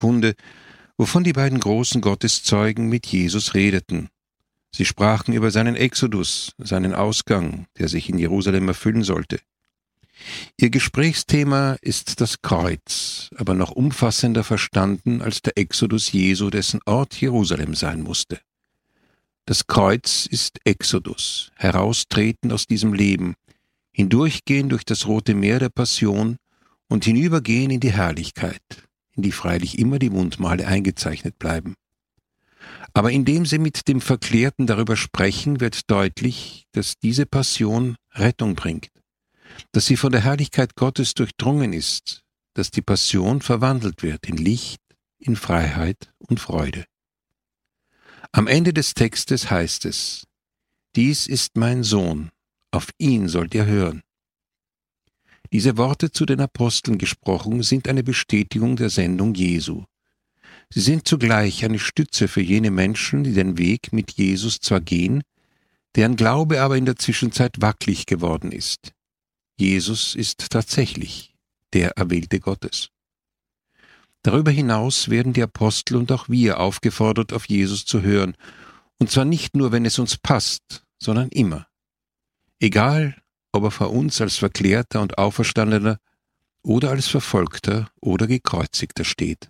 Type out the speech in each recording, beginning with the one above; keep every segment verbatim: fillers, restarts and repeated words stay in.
Kunde, wovon die beiden großen Gotteszeugen mit Jesus redeten. Sie sprachen über seinen Exodus, seinen Ausgang, der sich in Jerusalem erfüllen sollte. Ihr Gesprächsthema ist das Kreuz, aber noch umfassender verstanden als der Exodus Jesu, dessen Ort Jerusalem sein musste. Das Kreuz ist Exodus, heraustreten aus diesem Leben, hindurchgehen durch das Rote Meer der Passion und hinübergehen in die Herrlichkeit, in die freilich immer die Wundmale eingezeichnet bleiben. Aber indem sie mit dem Verklärten darüber sprechen, wird deutlich, dass diese Passion Rettung bringt, dass sie von der Herrlichkeit Gottes durchdrungen ist, dass die Passion verwandelt wird in Licht, in Freiheit und Freude. Am Ende des Textes heißt es: Dies ist mein Sohn, auf ihn sollt ihr hören. Diese Worte zu den Aposteln gesprochen sind eine Bestätigung der Sendung Jesu. Sie sind zugleich eine Stütze für jene Menschen, die den Weg mit Jesus zwar gehen, deren Glaube aber in der Zwischenzeit wackelig geworden ist. Jesus ist tatsächlich der Erwählte Gottes. Darüber hinaus werden die Apostel und auch wir aufgefordert, auf Jesus zu hören, und zwar nicht nur, wenn es uns passt, sondern immer. Egal, ob er vor uns als Verklärter und Auferstandener oder als Verfolgter oder Gekreuzigter steht.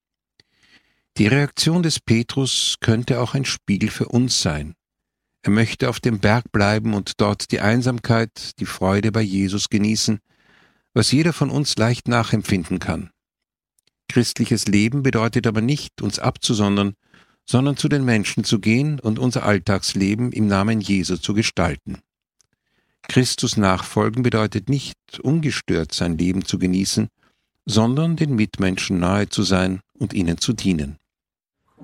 Die Reaktion des Petrus könnte auch ein Spiegel für uns sein. Er möchte auf dem Berg bleiben und dort die Einsamkeit, die Freude bei Jesus genießen, was jeder von uns leicht nachempfinden kann. Christliches Leben bedeutet aber nicht, uns abzusondern, sondern zu den Menschen zu gehen und unser Alltagsleben im Namen Jesu zu gestalten. Christus nachfolgen bedeutet nicht, ungestört sein Leben zu genießen, sondern den Mitmenschen nahe zu sein und ihnen zu dienen.